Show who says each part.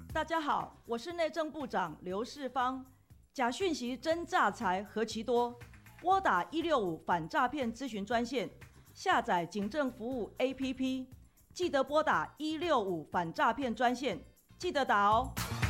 Speaker 1: 大家好，我是内政部长刘世芳。假讯息真诈财何其多，拨打165反诈骗咨询专线，下载警政服务 APP， 记得拨打165反诈骗专线，记得打哦。